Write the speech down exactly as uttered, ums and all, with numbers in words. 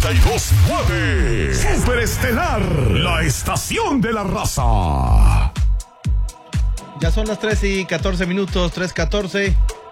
noventa y dos punto nueve. Superestelar, la estación de la raza. Ya son las tres y catorce minutos, tres catorce.